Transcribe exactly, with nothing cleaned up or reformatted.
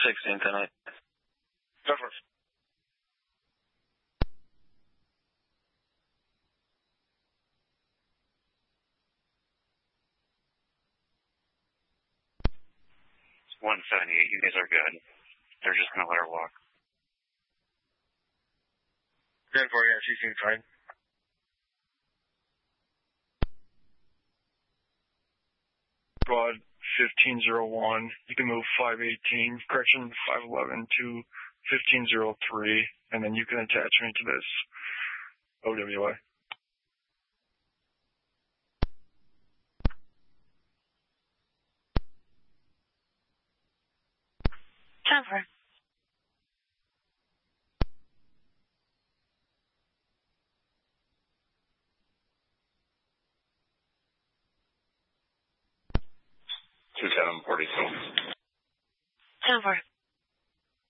sixteen tonight. Go for it. one seventy-eight, you guys are good. They're just going to let her walk. ten forty, yeah, she's fine. Squad fifteen oh one, you can move five eighteen, correction five eleven to fifteen oh three, and then you can attach me to this O W I. Cover. two seven forty-six. Cover.